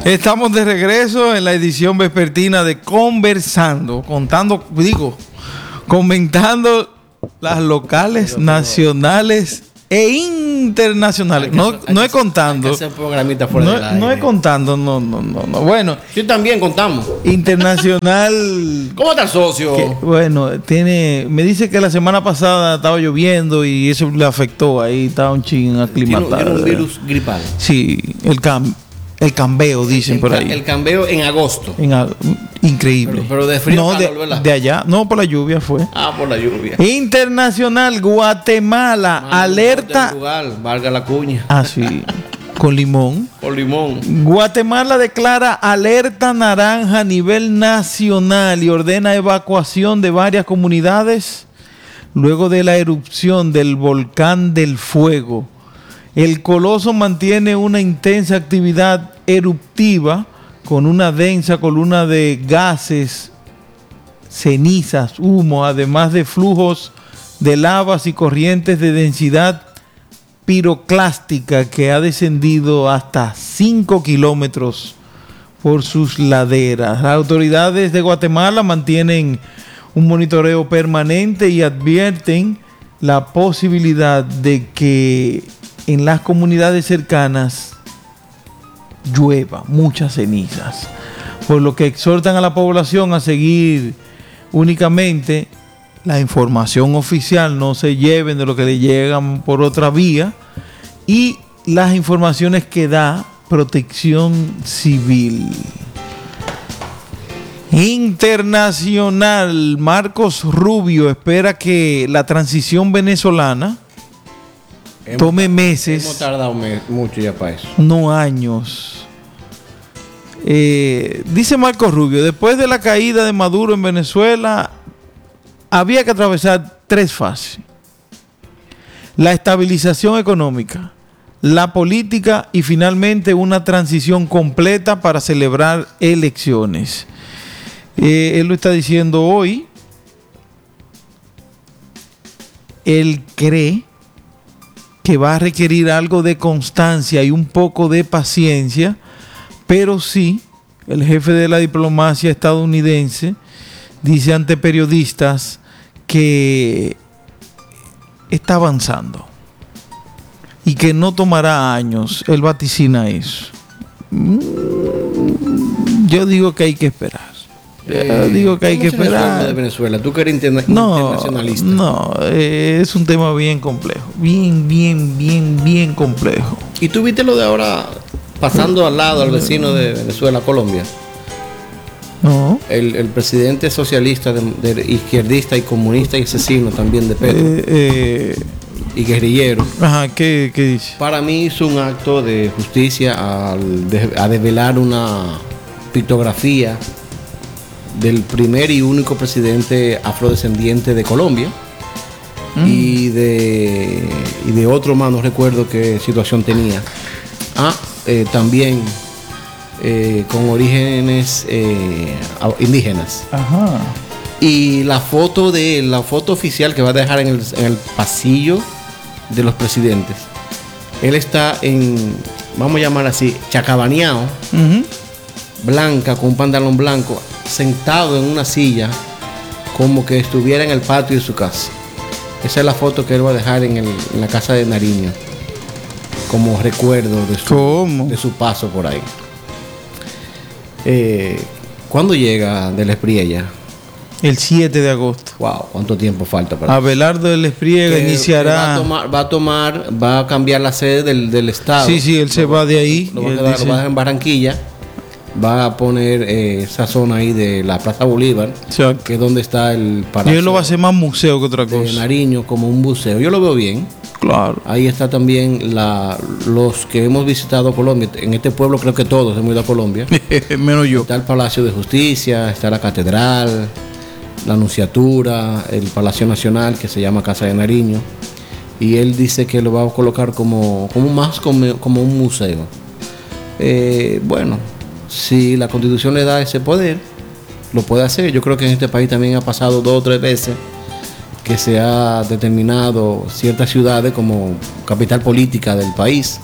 Estamos de regreso en la edición vespertina de Conversando, comentando las locales, nacionales e internacionales. No es contando. No es contando, no. Bueno. Sí, también contamos. Internacional. ¿Cómo está el socio? Me dice que la semana pasada estaba lloviendo y eso le afectó. Ahí estaba un ching aclimatado. Tiene un virus gripal. Sí, el cambeo, dicen por ahí. El cambeo en agosto. Increíble. Pero de frío. No, de allá. No, por la lluvia fue. Por la lluvia. Internacional, Guatemala, alerta. Portugal, valga la cuña. Sí. Con limón. Con limón. Guatemala declara alerta naranja a nivel nacional y ordena evacuación de varias comunidades luego de la erupción del volcán del Fuego. El coloso mantiene una intensa actividad eruptiva con una densa columna de gases, cenizas, humo, además de flujos de lavas y corrientes de densidad piroclástica que ha descendido hasta 5 kilómetros por sus laderas. Las autoridades de Guatemala mantienen un monitoreo permanente y advierten la posibilidad de que en las comunidades cercanas llueva muchas cenizas, por lo que exhortan a la población a seguir únicamente la información oficial, no se lleven de lo que le llegan por otra vía, y las informaciones que da Protección Civil. Internacional, Marcos Rubio espera que la transición venezolana tome meses. Hemos tardado mucho ya para eso. No años. Dice Marcos Rubio, después de la caída de Maduro en Venezuela, había que atravesar 3 fases: la estabilización económica, la política y finalmente una transición completa para celebrar elecciones. Él lo está diciendo hoy. Él cree que va a requerir algo de constancia y un poco de paciencia, pero sí, el jefe de la diplomacia estadounidense dice ante periodistas que está avanzando y que no tomará años. Él vaticina eso. Yo digo que hay que esperar. Digo que hay que esperar. De Venezuela? ¿Tú que eres internacionalista? No, es un tema bien complejo. Bien complejo. ¿Y tú viste lo de ahora pasando al lado al vecino de Venezuela, Colombia? No. El presidente socialista, de izquierdista y comunista y asesino también de Petro. Y guerrillero. Ajá, ¿qué dice? Para mí hizo un acto de justicia a develar una pictografía del primer y único presidente afrodescendiente de Colombia. Y de otro más, no recuerdo qué situación tenía. También con orígenes indígenas. Ajá. Y la foto oficial que va a dejar en el pasillo de los presidentes. Él está vamos a llamar así, chacabaneado, blanca, con un pantalón blanco, sentado en una silla, como que estuviera en el patio de su casa. Esa es la foto que él va a dejar en la casa de Nariño, como recuerdo de su paso por ahí. ¿Cuándo llega Del Espriella? El 7 de agosto. Wow, ¿cuánto tiempo falta para Abelardo Del Espriella iniciará. Va a cambiar la sede del estado. Sí, él se va de ahí. Lo va a dejar en Barranquilla. Va a poner esa zona ahí de la Plaza Bolívar, que es donde está el palacio. Y él lo va a hacer más museo que otra cosa. De Nariño, como un museo. Yo lo veo bien. Claro. Ahí está también los que hemos visitado Colombia. En este pueblo creo que todos hemos ido a Colombia. Menos yo. Está el Palacio de Justicia, está la Catedral, la Anunciatura, el Palacio Nacional, que se llama Casa de Nariño. Y él dice que lo va a colocar como un museo. Bueno, si la Constitución le da ese poder, lo puede hacer. Yo creo que en este país también ha pasado 2 o 3 veces que se ha determinado ciertas ciudades como capital política del país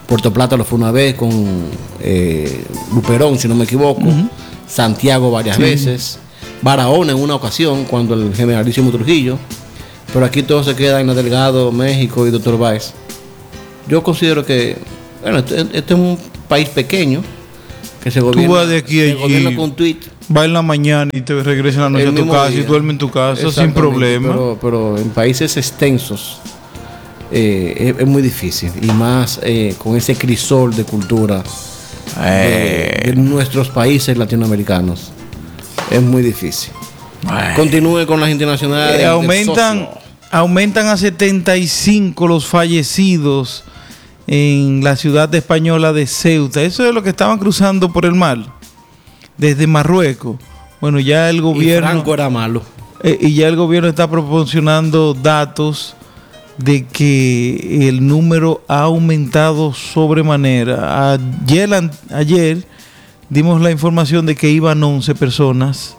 Puerto Plata lo fue una vez con Luperón, si no me equivoco. Santiago varias veces. Barahona en una ocasión, cuando el generalísimo Trujillo. Pero aquí todo se queda en Delgado, México y Dr. Báez. Yo considero que, bueno, este es un país pequeño que se gobierna, tú vas de aquí a allí, gobierna con tweet. Va en la mañana y te regresas en la noche a tu casa y duermes en tu casa sin problema. Pero en países extensos es muy difícil. Y más con ese crisol de cultura de nuestros países latinoamericanos. Es muy difícil. Continúe con las internacionales. Aumentan a 75 los fallecidos en la ciudad española de Ceuta. Eso es lo que estaban cruzando por el mar desde Marruecos. Bueno, ya el gobierno... Y Franco era malo. Y ya el gobierno está proporcionando datos de que el número ha aumentado sobremanera. Ayer dimos la información de que iban 11 personas.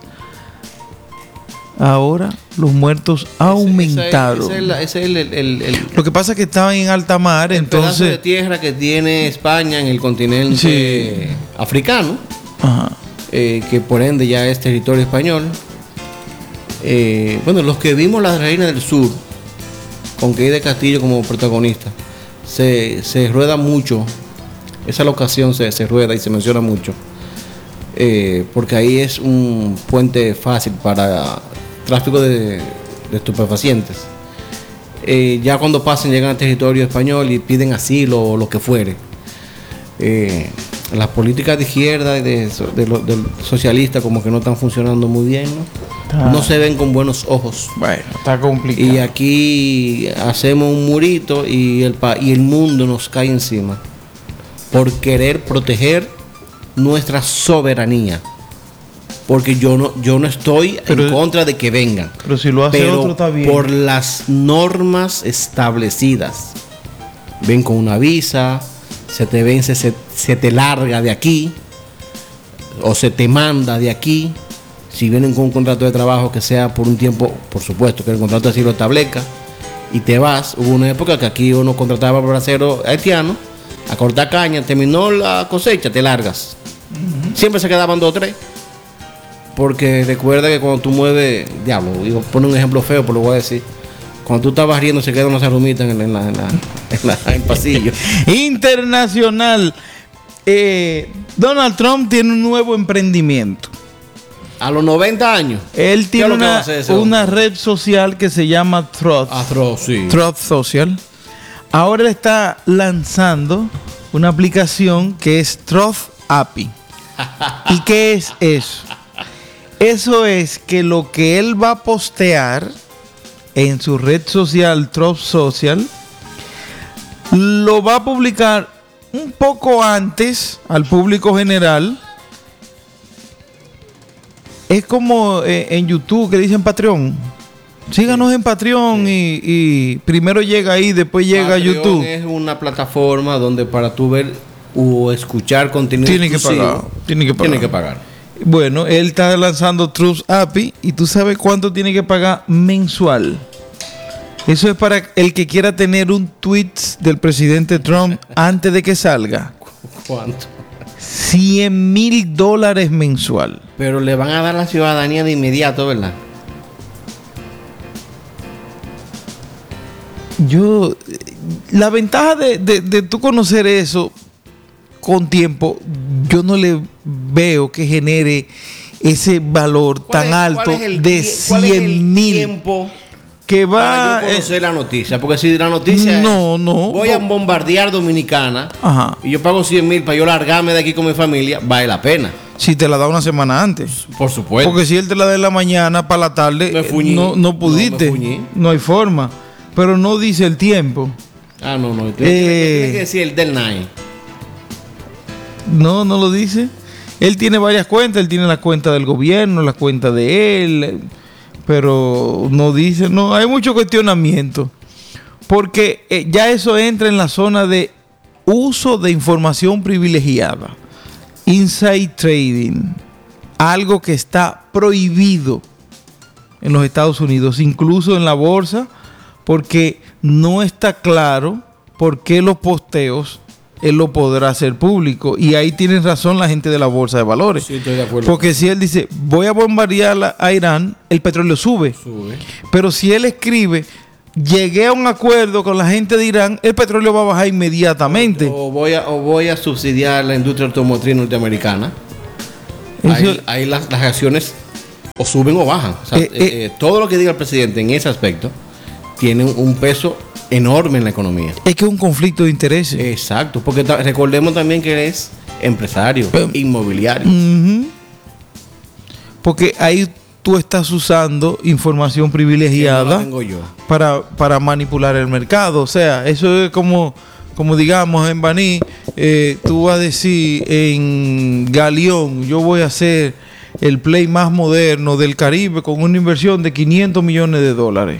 Ahora los muertos aumentaron. Lo que pasa es que estaban en alta mar, entonces... pedazo de tierra que tiene España en el continente africano, que por ende ya es territorio español. Bueno, los que vimos La Reina del Sur, con Key de Castillo como protagonista, se rueda mucho. Esa locación se rueda y se menciona mucho. Porque ahí es un puente fácil para tráfico de estupefacientes. Ya cuando pasen, llegan al territorio español y piden asilo o lo que fuere. Las políticas de izquierda y del socialista como que no están funcionando muy bien, ¿no? No se ven con buenos ojos. Bueno, está complicado. Y aquí hacemos un murito y el mundo nos cae encima por querer proteger nuestra soberanía. Porque yo no estoy en contra de que vengan. Pero si lo hace otro está bien. Por las normas establecidas. Ven con una visa, se te vence, se te larga de aquí, o se te manda de aquí. Si vienen con un contrato de trabajo que sea por un tiempo, por supuesto que el contrato así lo establezca, y te vas. Hubo una época que aquí uno contrataba braceros haitianos a cortar caña, terminó la cosecha, te largas. Siempre se quedaban 2 o 3. Porque recuerda que cuando tú mueves, diablo, digo, pone un ejemplo feo, pero lo voy a decir. Cuando tú estás barriendo se queda una zarrumita en el pasillo. Internacional. Donald Trump tiene un nuevo emprendimiento. A los 90 años. Él tiene una red social que se llama Truth. Sí. Truth Social. Ahora él está lanzando una aplicación que es Truth API. ¿Y qué es eso? Eso es que lo que él va a postear en su red social, Truth Social, lo va a publicar un poco antes al público general. Es como en YouTube que dicen Patreon. Síganos en Patreon y primero llega ahí, después llega a YouTube. Es una plataforma donde para tú ver o escuchar contenido tiene que pagar. Bueno, él está lanzando Truth API y tú sabes cuánto tiene que pagar mensual. Eso es para el que quiera tener un tweet del presidente Trump antes de que salga. ¿Cuánto? $100,000 mensual. Pero le van a dar la ciudadanía de inmediato, ¿verdad? La ventaja de tú conocer eso con tiempo, yo no le veo que genere ese valor tan alto de 100,000 que va a conocer la noticia. Porque si la noticia voy a bombardear Dominicana, y yo pago 100,000 para yo largarme de aquí con mi familia, vale la pena. Si te la da una semana antes. Por supuesto. Porque si él te la da en la mañana para la tarde, no pudiste. No hay forma. Pero no dice el tiempo. No. Tiene que decir el del night. No lo dice. Él tiene varias cuentas. Él tiene la cuenta del gobierno, la cuenta de él. Pero no dice. No, hay mucho cuestionamiento. Porque ya eso entra en la zona de uso de información privilegiada. Inside trading. Algo que está prohibido en los Estados Unidos, incluso en la bolsa, porque no está claro por qué los posteos él lo podrá hacer público. Y ahí tienen razón la gente de la bolsa de valores. Sí, estoy de acuerdo. Porque si él dice, voy a bombardear a Irán, el petróleo sube. Pero si él escribe, llegué a un acuerdo con la gente de Irán, el petróleo va a bajar inmediatamente. O voy a subsidiar la industria automotriz norteamericana. Ahí las acciones o suben o bajan. O sea, todo lo que diga el presidente en ese aspecto tiene un peso enorme en la economía. Es que es un conflicto de intereses. Exacto, porque recordemos también que él es empresario, inmobiliario. Porque ahí tú estás usando información privilegiada tengo yo. Para manipular el mercado. O sea, eso es como digamos en Baní, tú vas a decir en Galeón, yo voy a hacer el play más moderno del Caribe con una inversión de $500 millones.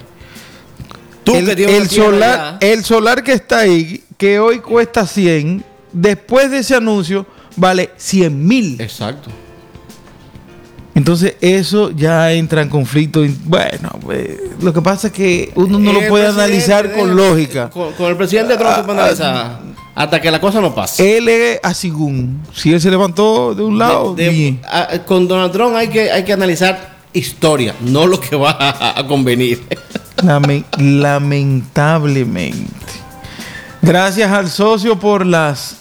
El solar que está ahí, que hoy cuesta 100, después de ese anuncio vale 100,000. Exacto. Entonces eso ya entra en conflicto. Bueno, lo que pasa es que uno no lo puede analizar con lógica. Con el presidente Trump se puede analizar hasta que la cosa no pase. Él es asigún. Si él se levantó de un lado, con Donald Trump hay que analizar historia, no lo que va a convenir. Lamentablemente. Gracias al socio por las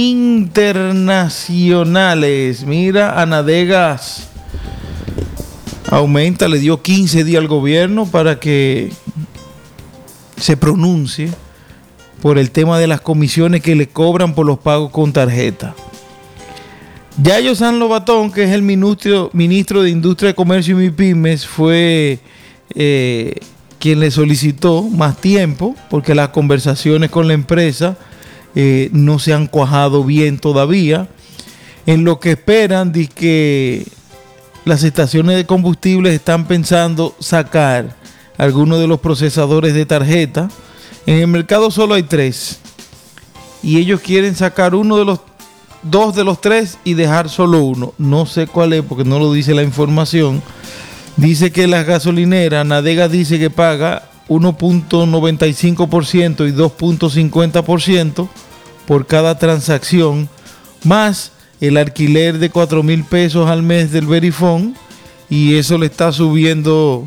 internacionales. Mira, Anadegas aumenta, le dio 15 días al gobierno para que se pronuncie por el tema de las comisiones que le cobran por los pagos con tarjeta. Yayo San Lobatón, que es el ministro de Industria, Comercio y MIPYMES, fue quien le solicitó más tiempo porque las conversaciones con la empresa no se han cuajado bien todavía. En lo que esperan de que las estaciones de combustibles están pensando sacar algunos de los procesadores de tarjeta. En el mercado solo hay 3 y ellos quieren sacar dos de los 3 y dejar solo uno. No sé cuál es porque no lo dice la información. Dice que las gasolineras, Nadega dice que paga 1.95% y 2.50% por cada transacción, más el alquiler de 4,000 pesos al mes del Verifone, y eso le está subiendo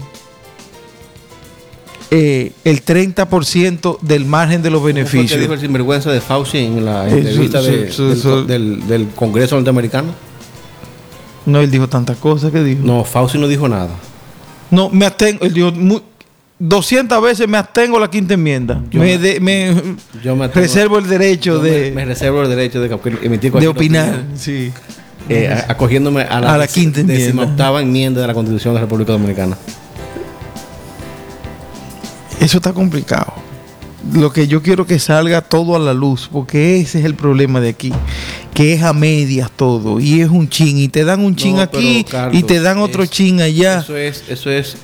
el 30% del margen de los beneficios. ¿Qué dijo el sinvergüenza de Fauci en la entrevista del Congreso norteamericano? No, él dijo tantas cosas que dijo. No, Fauci no dijo nada. No, me abstengo. Él dijo 200 veces me abstengo la quinta enmienda. Me reservo el derecho de emitir de opinar. Sí. Acogiéndome a la quinta enmienda. 18ª enmienda de la Constitución de la República Dominicana. Eso está complicado. Lo que yo quiero que salga todo a la luz, porque ese es el problema de aquí, que es a medias todo, y es un chin, y te dan un chin aquí, Carlos, y te dan otro chin allá. Eso es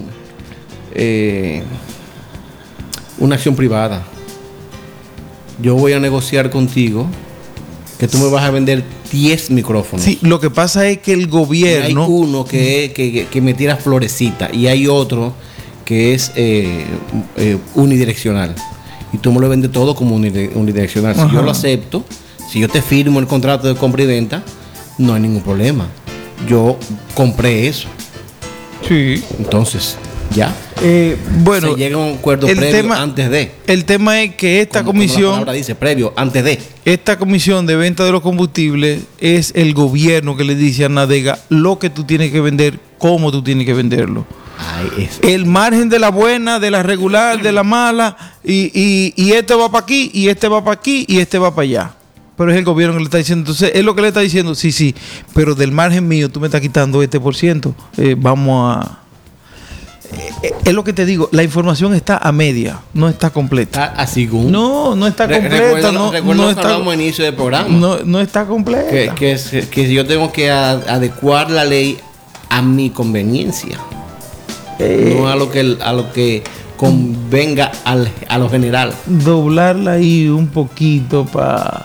una acción privada. Yo voy a negociar contigo que tú me vas a vender 10 micrófonos. Sí, lo que pasa es que el gobierno... Hay uno que me tira florecita y hay otro que es unidireccional. Y tú me lo vendes todo como unidireccional. Si yo lo acepto, si yo te firmo el contrato de compra y venta, no hay ningún problema. Yo compré eso. Sí. Entonces, ya. Bueno, se llega a un acuerdo previo antes de. El tema es que esta comisión... Como la palabra dice, previo, antes de. Esta comisión de venta de los combustibles es el gobierno que le dice a Nadega lo que tú tienes que vender, cómo tú tienes que venderlo. El margen de la buena, de la regular, de la mala, y este va para aquí, y este va para aquí, y este va para allá. Pero es el gobierno que le está diciendo. Entonces, es lo que le está diciendo, sí, pero del margen mío tú me estás quitando este por ciento. Vamos a... es lo que te digo, la información está a media, no está completa. Así no está completa. Recuerda que hablamos al inicio del programa. No está completa. Que yo tengo que adecuar la ley a mi conveniencia. No a lo que convenga a lo general. Doblarla ahí un poquito para...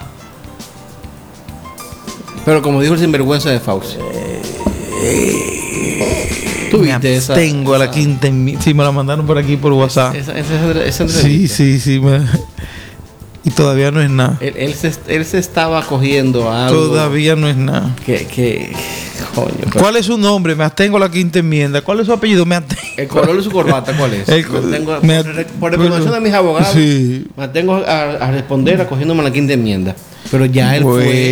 Pero como dijo el sinvergüenza de Fauci. ¿Tú viste esa? Tengo a la quinta. Sí, me la mandaron por aquí por WhatsApp. Esa sí. Y todavía no es nada. Él se estaba cogiendo a algo. Todavía no es nada. Coño. ¿Cuál es su nombre? Me abstengo a la quinta enmienda. ¿Cuál es su apellido? Me abstengo. El color de su corbata, ¿cuál es? Por recomendación de mis abogados, sí. me atengo a responder acogiéndome a la quinta enmienda. Pero ya él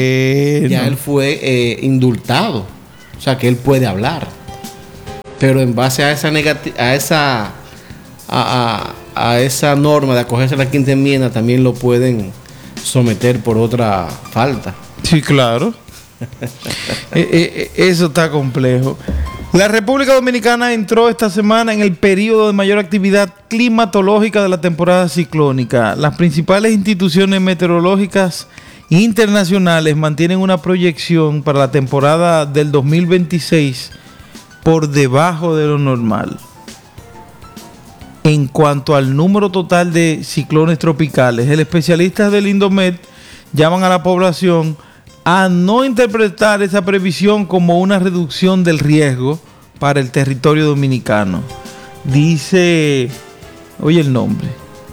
fue indultado. O sea que él puede hablar. Pero en base a esa norma de acogerse a la quinta enmienda, también lo pueden someter por otra falta. Sí, claro. Eso está complejo. La República Dominicana entró esta semana en el periodo de mayor actividad climatológica de la temporada ciclónica. Las principales instituciones meteorológicas internacionales mantienen una proyección para la temporada del 2026 por debajo de lo normal. En cuanto al número total de ciclones tropicales, el especialista del Indomet llaman a la población a no interpretar esa previsión como una reducción del riesgo para el territorio dominicano. Dice, oye el nombre,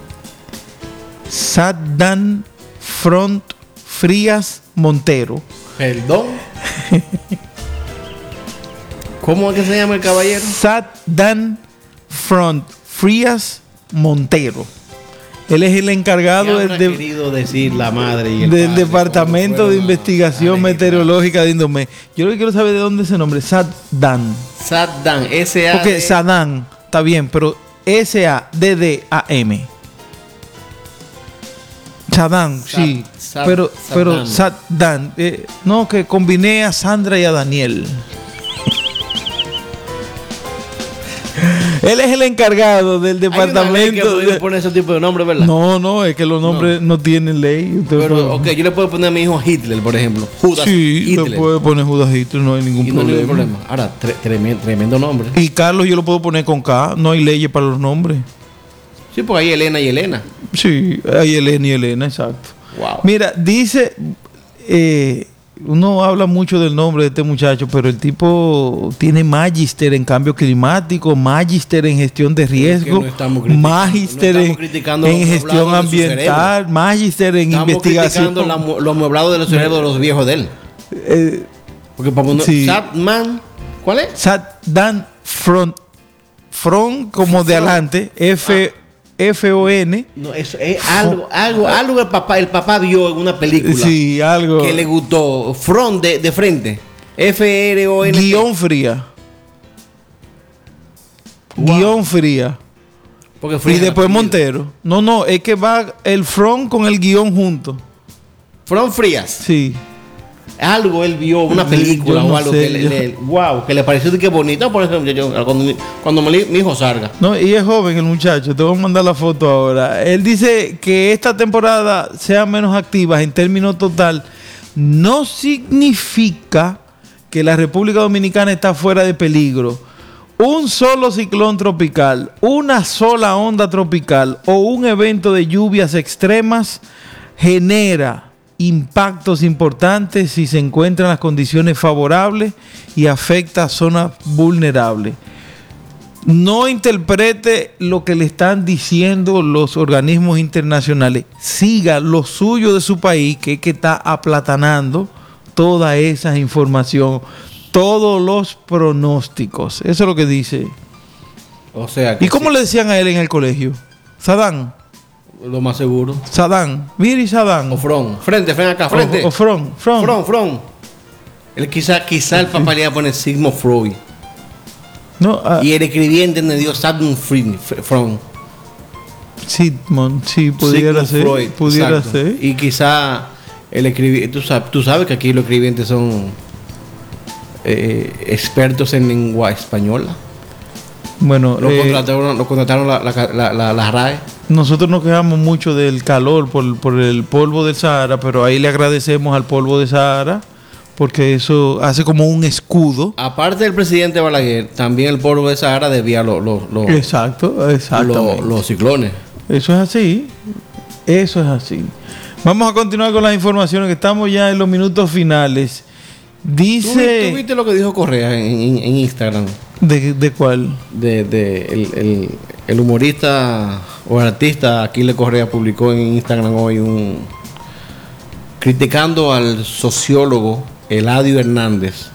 Saddan Front Frías Montero. ¿Perdón? ¿Cómo es que se llama el caballero? Saddan Front Frías Montero. Él es el encargado del Departamento de Investigación Meteorológica de Indomet. Yo lo que quiero saber de dónde es ese nombre. Saddan. Saddan, S-A-D. Porque Saddan, está bien, pero S-A-D-D-A-M. Saddan, sí. Pero Saddan. No, que combiné a Sandra y a Daniel. Él es el encargado del departamento. ¿Hay poner ese tipo de nombre, verdad? No, es que los nombres no tienen ley. Pero, yo le puedo poner a mi hijo Hitler, por ejemplo. Judas Hitler. Le puedo poner Judas Hitler, no hay ningún problema. Ahora, tremendo nombre. Y Carlos yo lo puedo poner con K, no hay leyes para los nombres. Sí, porque hay Elena y Elena. Sí, hay Elena y Elena, exacto. Wow. Mira, dice... uno habla mucho del nombre de este muchacho, pero el tipo tiene magíster en cambio climático, magíster en gestión de riesgo, magíster en gestión ambiental, magíster en investigación. Estamos criticando los amueblados de los cerebros de los viejos de él. Porque para poner Sadman, ¿cuál es? Saddan Front como de adelante, F-O-N. No, eso es algo el papá vio en una película. Sí, algo que le gustó. Front de frente. F-R-O-N. Guión fría. Wow. Guión fría. Porque fría y después Montero. No, es que va el front con el guión junto. Front frías. Sí. Algo él vio, una película o algo que le pareció que bonito. Por ejemplo, cuando mi hijo salga. No, y es joven el muchacho, te voy a mandar la foto ahora. Él dice que esta temporada sea menos activa en términos total, no significa que la República Dominicana está fuera de peligro. Un solo ciclón tropical, una sola onda tropical o un evento de lluvias extremas genera impactos importantes si se encuentran las condiciones favorables y afecta a zonas vulnerables. No interprete lo que le están diciendo los organismos internacionales. Siga lo suyo de su país, que es que está aplatanando toda esa información, todos los pronósticos. Eso es lo que dice. O sea que ¿y cómo le decían a él en el colegio? Saddan. Lo más seguro. Saddan. Miri Saddan. O Front. Frente acá, frente. O Front. Él quizá el papá le iba a poner Sigmund Freud. No, y el escribiente le dio Saddan Front. Sigmund, sí, pudiera ser. Freud, pudiera ser. Y quizá el escribiente, tú sabes que aquí los escribientes son expertos en lengua española. Bueno, lo contrataron la RAE. Nosotros nos quejamos mucho del calor por el polvo del Sahara, pero ahí le agradecemos al polvo del Sahara porque eso hace como un escudo. Aparte del presidente Balaguer, también el polvo del Sahara desvía los ciclones. Eso es así. Vamos a continuar con las informaciones, que estamos ya en los minutos finales. Dice... ¿Tú viste lo que dijo Correa en Instagram? ¿De cuál? el humorista o el artista Aquiles Correa publicó en Instagram hoy criticando al sociólogo Eladio Hernández,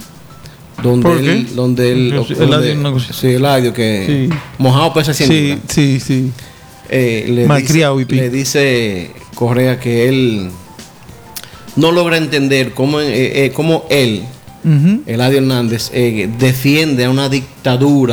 Eladio que mojado pesa 100 libras. Sí. Le dice Correa que él no logra entender cómo él, Eladio Hernández, defiende a una dictadura